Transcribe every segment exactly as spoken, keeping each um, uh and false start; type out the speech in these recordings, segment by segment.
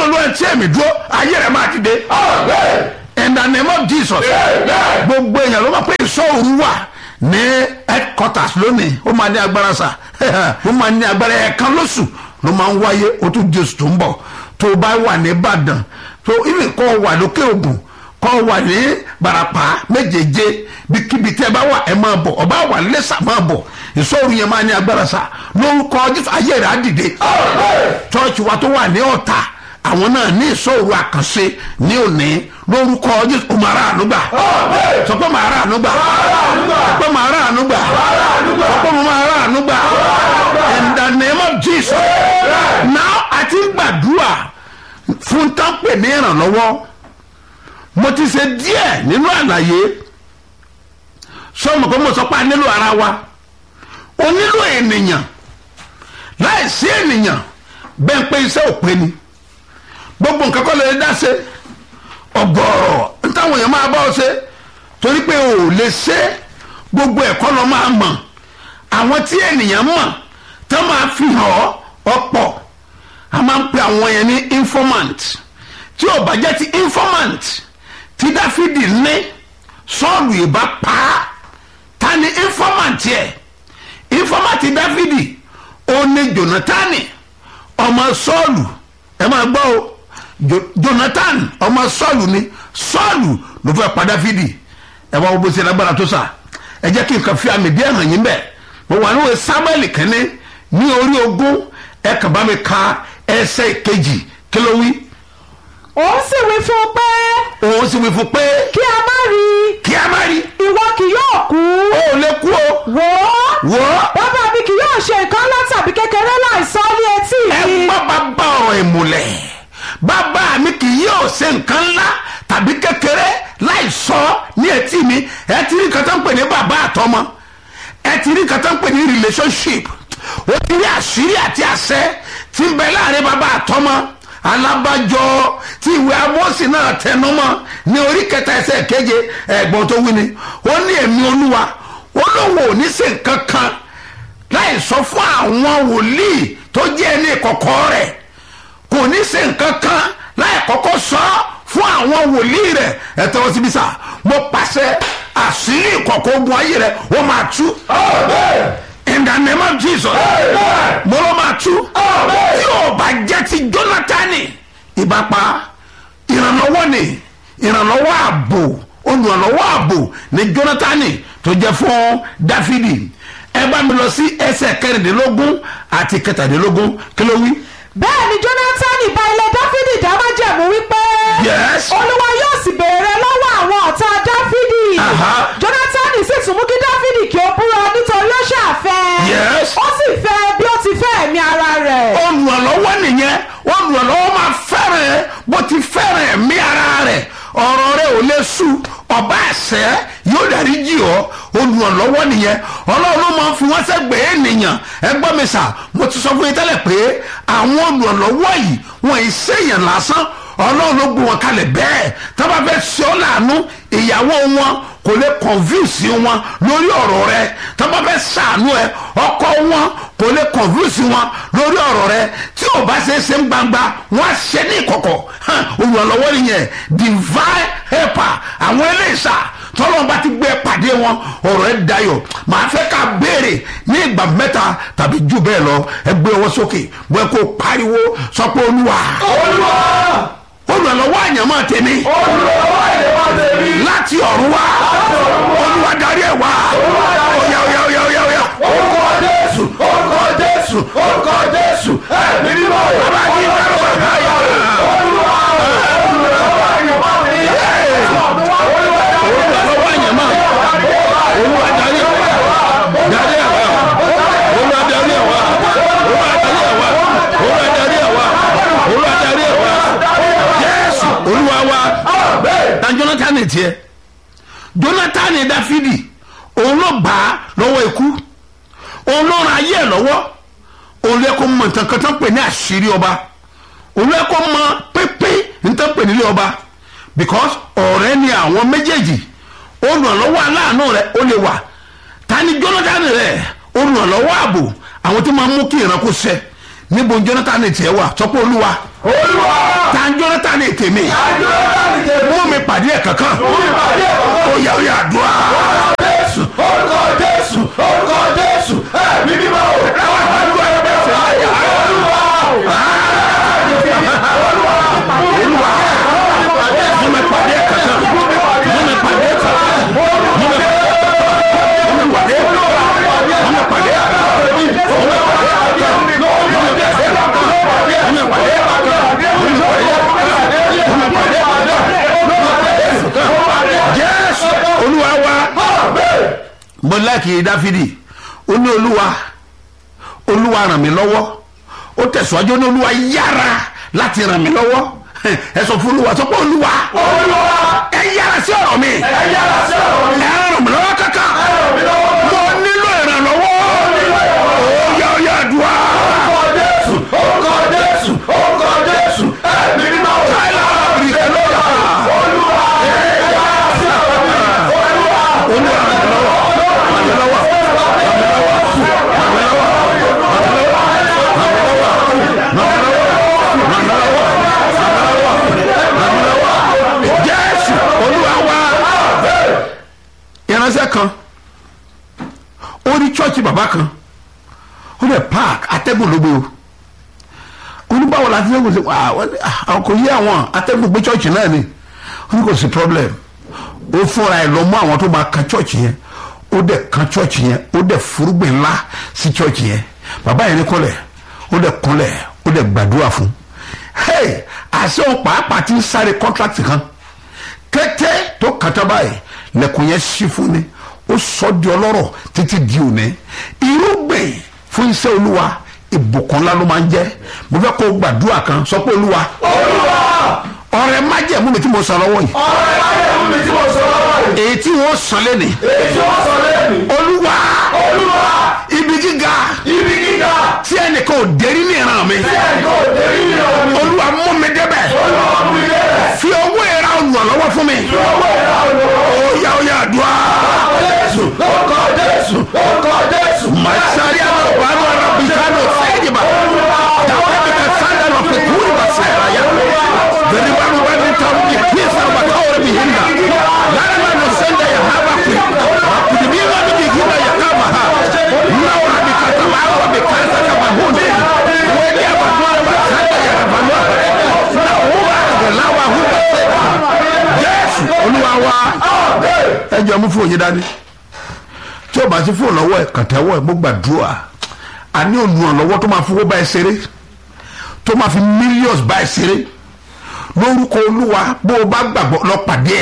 olúwa tí èmi dúró ayé rẹ̀ máa ti dé. In the name of Jesus. Gbogbo èèyàn ló máa pé ìṣòro wà ní headquarters lónìí, ó máa ní agbára sà, ó máa ní agbára ẹ̀ẹ̀kan lóṣù ló máa ń wáyé, ó tún Jésù tó ń bọ̀. Tó o bá wà ní Ìbàdàn, tó ibi kọ́ wà lókè Ògùn, kọ́ wà ní Bàràpá méjèèjé, bíkíbi tí ẹ bá wà ẹ máa bọ̀, ọba wà lẹ́sà máa bọ̀, ìṣòro yẹn máa ní agbára sà, lórúkọ Jésù ayé rẹ̀ á dìde. Church wa tó wà ní Ọ̀tà, àwọn náà ní ìṣòro àkànṣe ní òní, lórúkọ Jésù ó máa rà ànúgbà. Sọ pé máa rà ànúgbà. Sọ pé máa rà ànúgbà. Sọ pé máa rà ànúgbà. In the name of Jesus. Now àti gbàdúrà fún tánpẹ̀ ní ìrànlọ́wọ́. Mo ti ṣe díẹ̀ nínú àlàyé. Sọ́mọ̀ pé mo sọ pé a nílò ara wa. O nílò ènìyàn. Láì sí ènìyàn bẹ́ẹ̀ pé iṣẹ́ ò pé ni. Gbogbo nǹkan kọ́ lè dá ṣe. Ọ̀gọ̀rọ̀ ntáwọn èèyàn máa bá ọ ṣe torí pé o ò lè ṣe gbogbo ẹ̀kọ́ lọ máa mọ̀. Àwọn tí ènìyàn mọ̀ tó máa fi hàn ọ́ ọ̀pọ̀. A máa ń pe àwọn yẹn ní informant. Tí ò bá jẹ́ ti informant tí Dáfídì ní Sọ́ọ̀lù ìbá pa á. Ta ni informant yẹ? Informant Dáfídì ó ní Jónátánì ọmọ Sọ́ọ̀lù. Ẹ máa gbọ́ o. Jonathan ọmọ Sọ́ọ̀lù ni Sọ́ọ̀lù ló fẹ́ pa Dáfídì. Ẹ wá bó ṣe lágbára tó sà, ẹ jẹ́ kí n kàn fi àmì díẹ̀ hàn yín bẹ́ẹ̀. Mo wà níwèé Sámúẹ́lì kẹ́ni ní orí ogún, ẹ kàn bá mi ka ẹsẹ̀ kejì kí ló wí. Òun sì wí fún un pé. Òun sì wí fún un pé. Kí a má rí. Kí a má rí. Ìwọ kì yóò kú. O ò lè kú o. Wò ó. Wò ó. Bàbá mi kì yóò ṣe nǹkan ńlá tàbí kékeré láìsọ ní etí mi. Ẹ gbọ́ bàbá ọ̀rọ̀ ìmùlẹ̀. Bàbá mi kì yóò ṣe nǹkan ńlá tàbí kékeré láì sọ ní etí mi. Ẹ ti rí nǹkan tó ń pè ní bàbá àtọmọ, ẹ ti rí nǹkan tó ń pè ní relationship, ó ti rí àṣírí àti àṣẹ tí ń bẹ láàrin bàbá àtọmọ. Alábàjọ tí ìwé Ámósì náà tẹnumọ́ ní orí kẹta ẹsẹ̀ keje ẹ̀gbọ́n tó wí ni, ó ní èmi Olúwa olówó ò ní ṣe nǹkan kan láì sọ fún àwọn wòlíì tó jẹ́ ẹni ìkọ̀kọ̀ rẹ̀, kò ní ṣe nǹkan kan láì kọ́kọ́ sọ fún àwọn wòlíì rẹ̀. Ẹ tẹ́wọ́ síbí sà, mo pàṣẹ àṣírí ìkọ̀kọ̀ ogun ayé rẹ̀ ó máa tú. In the name of Jesus. Mo ló máa tú. Tí o bá jẹ́ ti Jónátánì ìbápa ìrànlọ́wọ́ ni ìrànlọ́wọ́ ààbò olùrànlọ́wọ́ ààbò ni Jónátánì tó jẹ́ fún Dáfídì. Ẹ bá mi lọ sí ẹsẹ̀ kẹrìndínlógún àti kẹtàdínlógún kí ló wí. Bẹ́ẹ̀ ni Jónátánì bá ilé Dáfídì dá májẹ̀mú wípé. Yes. Olúwa yóò sì béèrè lọ́wọ́ àwọn ọ̀tá Dáfídì. Jónátánì sì tún mú kí Dáfídì kí ó búra nítorí ó ṣàfẹ́. Yes. Ó sì fẹ́ bí ó ti fẹ́ ẹ̀mí ara rẹ̀. Olùrànlọ́wọ́ nìyẹn, olùrànlọ́wọ́ máa fẹ́ràn bó ti fẹ́ràn ẹ̀mí ara rẹ̀. Ọ̀rọ̀ rẹ̀ ò lè sú, ọba àṣẹ yóò dárí jì ọ́. Olùrànlọ́wọ́ nìyẹn, Ọlọ́run ló máa ń fi wọ́n sẹ́gbẹ̀ẹ́ ènìyàn. Ẹ gbọ́ mi sà, mo ti sọ fún yín tẹ́lẹ̀ pé àwọn olùrànlọ́wọ́ yìí wọ́n ì ṣèyàn lásán. Ọlọ́run ló gbé wọn kalẹ̀ bẹ́ẹ̀. Tá bá fẹ́ ṣe ọ́ láàánú, ìyàwó wọn kò lè convince wọn lórí ọ̀rọ̀ rẹ̀. Tá bá fẹ́ ṣàánú ẹ, ọkọ wọn kò lè convince wọn lórí ọ̀rọ̀ rẹ̀. Tí ò bá ṣe é ṣe ń gbangba, wọ́n á ṣe ní ìkọ̀kọ̀. Olùrànlọ́wọ́ nìyẹn, divine helper. Àwọn eléyìísà tọ́lọ́n bá ti gbé pàdé wọn, ọ̀rọ̀ ẹ̀ dayọ̀. Màá fẹ́ ká béèrè ní ìgbà mẹ́ta tàbí jù bẹ́ẹ̀ lọ. Ẹ gbé ọwọ́ sókè, bóyá kó pariwo sọ pé Olúwa. Olúwa. Olùrànlọ́wọ́ àyànmọ́ tèmi. Olùrànlọ́wọ́ àyànmọ́ tèmi. Láti ọ̀run wá. Olúwa darí ẹ̀ wá. Oya oya oya oya oya. Orúkọ Jésù, orúkọ Jésù, orúkọ Jésù. Ẹ̀mí mímọ́. Bàbá yìí dáná bàbá yà. Olúwa. Olùrànlọ́wọ́ àyànmọ́ tèmi. Olùrànlọ́wọ́ àyànmọ́. Olúwa darí ẹ̀ wá. Darí ẹ̀ wá. Olúwa darí ẹ̀ wá. Olúwa darí ẹ̀ wá. Olúwa darí ẹ̀ wá. Olúwa darí ẹ̀ wá. Jésù Olúwa wa. Ta Jónátánì tiẹ̀. Jónátánì Dáfídì òun ló gbà á lọ́wọ́ ikú, òun ló ran ayé ẹ̀ lọ́wọ́, òun lè kó mọ nǹkan kan tó ń pè ní àṣírí ọba, òun lè kó mọ pépé nǹkan pè nílé ọba, because ọ̀rẹ́ ni àwọn méjèèjì. Olùrànlọ́wọ́ aláàánú rẹ̀ ó lè wà. Ta ni Jónátánì rẹ̀? Olùrànlọ́wọ́ ààbò, àwọn tó máa mú kí ìran kó ṣẹ. Níbo Jónátánì tiẹ̀ wà? Sọ pé Olúwa. Olúwa. ta Jonathan ní tèmi mú mi pàdé ẹ̀ kankan ó yà ó yà dùn á. Jésù orúkọ Jésù orúkọ Jésù ẹ̀mí mímọ́ o. mo láàkì Dáfídì ó ní olúwa olúwa ràn mí lọ́wọ́ ó tẹ̀síwájú ní olúwa yára láti ràn mí lọ́wọ́ ẹ sọ fún olúwa sọ pé olúwa ẹ yára sí ọ̀rọ̀ mi ẹ ràn mí lọ́wọ́ kankan mo nílò ìrànlọ́wọ́ ó yá ó yá dùá. orúkọ Jésù orúkọ Jésù orúkọ Jésù ẹ̀mí mímọ́ o. táyà ìrìkẹ́ lọ́yà olúwa ẹ yára sí ọ̀rọ̀ mi olúwa olúwa ràn mí lọ́wọ́. ìránṣẹ́ kan ó ní chọ́ọ̀chì bàbá kan ó lè park atẹ́gùn ló gbé o oníbàwọ̀ láti ṣe kò sí àwọn kò yí àwọn atẹ́gùn gbé chọ́ọ̀chì náà ni ó ní kò sí problem ó fúnra ẹ̀ lọ mú àwọn tó máa kan chọ́ọ̀chì yẹn ó dẹ̀ kan chọ́ọ̀chì yẹn ó dẹ̀ furugbìn ńlá sí chọ́ọ̀chì yẹn bàbá yẹn ní kọ́lẹ̀ ó dẹ̀ kúnlẹ̀ ó dẹ̀ gbàdúrà fún hey àṣẹ òun pàápàá ti ń sáré contract kan kété tó kàtà báyìí lẹ̀kùn yẹn ṣí fún ni ó sọ di ọlọ́rọ̀ títí di òní irúgbìn fún iṣẹ́ olúwa ìbùkún ńlá ló máa ń jẹ́ mo fẹ́ kó gbàdúrà kan sọ pé olúwa olúwa ọrẹ májẹ̀mú mi tí mo sọ lọ́wọ́ yìí ọrẹ májẹ̀mú mi tí mo sọ lọ́wọ́ yìí èyí tí wọ́n sọ lẹ́nì èyí tí wọ́n sọ lẹ́nu olúwa olúwa ibi gíga ibi gíga tí ẹnìkan ò dérí ní ìran mi tí ẹ̀kọ́ òde rí ní ọ̀rọ̀ mi olúwa mú mi débẹ̀ olúwa mú mi débẹ̀ fi owó ìra olùrànlọ́wọ́ fún mi owó ìlà olùwọ́. ó yá ó yá àdúrà. Jésù orúkọ Jésù orúkọ Jésù. Masari ama baro arabikano sejiba. Dawa bika sanda na fikuri basera ya. Dari wanu wani taruki pisa wa kaore bihinda. Lana no senda ya haba kwi. Kudibima biki hina ya kama ha. Nawa bika tabawa bikaza kama hunde. Wegi ya bakura basanda ya rabanwa. Na huwa gelawa huwa seba. Yesu oluwa wa. Ejo mu fún yín dání. Tí o bá ti fún lọ́wọ́ ẹ̀ kàtẹ́wọ́ ẹ̀ mo gbàdúrà a ní olùrànlọ́wọ́ tó máa fowó bá ẹ ṣeré tó máa fi millions bá ẹ ṣeré lórúkọ olúwa bó o bá gbàgbọ́ lọ pàdé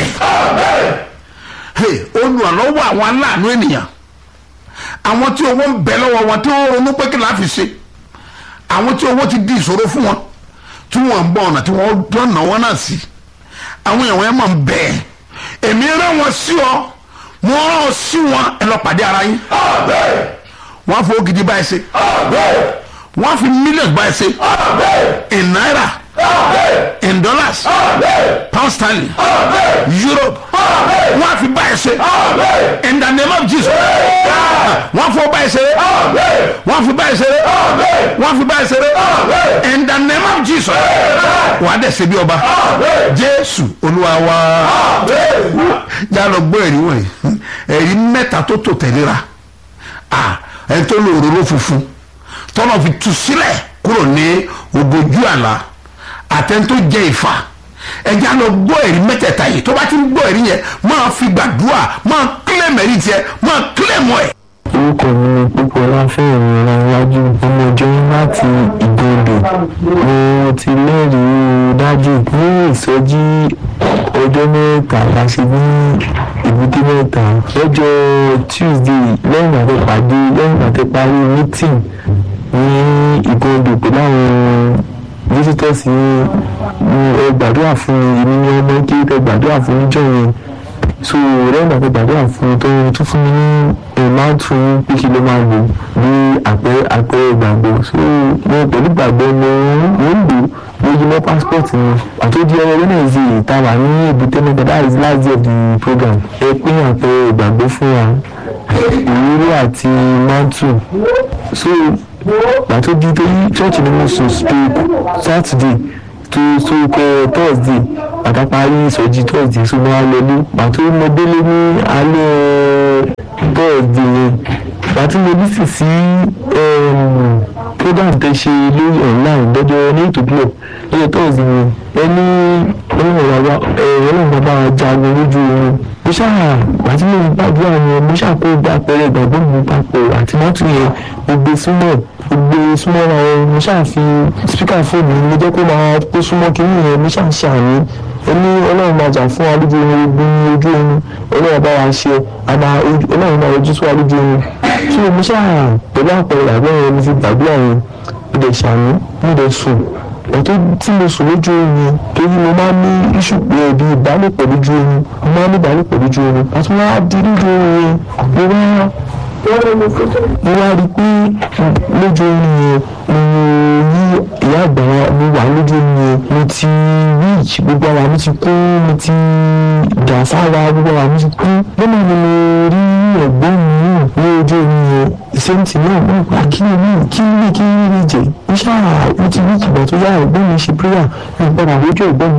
ẹ̀ olùrànlọ́wọ́ àwọn aláàánú ènìyàn àwọn tí owó ń bẹ lọ́wọ́ wọn tí wọ́n ronú pé kí la fi ṣe àwọn tí owó ti di ìṣòro fún wọn tí wọ́n ń bọ̀ ọ̀nà tí wọ́n dán náà wọn náà sí àwọn èèyàn ẹ̀ máa ń bẹ̀ èmi rán wọn sí ọ mo rán sí wọn ẹ lọ pàdé ara yín wọn fowó gidi báyìí ṣe wọn fi millions báyìí ṣe in naira in dollars pound sterling Europe wọn fi báyìí ṣe in the name of Jesus wọn fowó báyìí ṣe wọn fi báyìí ṣe wọn fi báyìí ṣe in the name of Jesus wàá dẹ̀ ṣe bí ọba Jésù Olúwa wa já lọ gbọ́ ẹ̀rí wọ̀nyí ẹ̀rí mẹ́ta tó tò tẹ̀léra ẹni tó lo òróró funfun tọ́nà fi tú sílẹ̀ kúrò ní ogójú àlá àtẹni tó jẹ ìfà ẹja lọ gbọ́ ẹ̀rí mẹ́tẹ̀ẹ̀ta yìí tó bá ti ń gbọ́ ẹ̀rí yẹn máa fi gbàdúrà máa kílẹ̀mù ẹ̀rí tiẹ̀ máa kílẹ̀mù ẹ̀. orúkọ mi ni púpọ̀ láfẹ́ ìrìnà iwájú ọmọ ìjọ láti ìgbòdò mo ti lẹ́rìí dájú ní ìsọjí ọjọ́ mẹ́ta láṣẹ ní ìbúdí mẹ́ta lọ́jọ́ Tuesday lẹ́yìn àti pàdé lẹ́yìn àti parí meeting ní ìgbòdò pẹ̀lú àwọn visitors ní ẹ gbàdúrà fún èmi ní ọmọ kí ẹ gbàdúrà fún níjọ́ yẹn so lẹ́yìn àti gbàdúrà fún tó tún fún mi ní ìmáà tún pé kí ló máa lò ní àpẹẹrẹ àpẹẹrẹ ìgbàgbọ́ so mo pẹ̀lú ìgbàgbọ́ mo ń lò lójú mọ́ passport mi àtúndì ọ̀rọ̀ Wednesday ìtawà ní èbúté mẹ́ta that is last day of the program ẹ pín àpẹẹrẹ ìgbàgbọ́ fún wa ìrírí àti mantu so pàtó di torí church ni mo sùn stroke Saturday tó sókè thursday bàtà parí ìsọjí thursday so mo wá lọlé bàtà mo délé ní alẹ́ thursday yẹn bàtà mo bí sì sí program tẹ ṣe lórí online lọ́jọ́ ní ètò club lọ́jọ́ thursday yẹn ẹni ọlọ́run bàbá jagun lójú oorun mo ṣáà àti mo gbàdúrà yẹn mo ṣáà kó gba àpẹẹrẹ ìgbàgbọ́ mi papọ̀ àti mọ́tò yẹn mo gbé súnmọ́ mo gbé súnmọ́ ra ẹ mo ṣáà fi spíkà fóònù mo jẹ́ kó máa kó súnmọ́ kínní yẹn mo ṣáà ṣe àmì ẹni ọlọ́run máa jà fún wa lójú oorun ogun ojú oorun ọlọ́run bá wa ṣe àmà ọlọ́run máa ojú sí wa lójú oorun tí mo ṣáà pẹ̀lú àpẹẹrẹ ìgbàgbọ́ yẹn mo fi gbàdúrà yẹn mo dẹ̀ ṣàmì mo dẹ̀ sùn ọ̀tọ̀ tí mo sùn lójú oorun torí mo máa ń ní iṣu ẹ̀bí ìbálòpọ̀ lójú oorun mo máa ń ní ìbálòpọ̀ lójú oorun àti wọ́n á di lójú oorun yẹn mo wá mo wá rí i pé lójú oorun yẹn mo yí ìyá àgbà mo wà lójú oorun yẹn mo ti reach gbogbo ara mi ti kú mo ti dà sára gbogbo ara mi ti kú lọ́nà ni mo rí ẹ̀gbọ́n mi náà ní ojú oorun yẹn ìsẹ́ǹtì náà wọ́n pa kí ni mí kí ni kí ni mí jẹ́ iṣẹ́ àwọn ti rí ìgbà tó yá ẹ̀gbọ́n mi ṣe prayer ní ìpadà lójú ẹ̀gbọ́n mi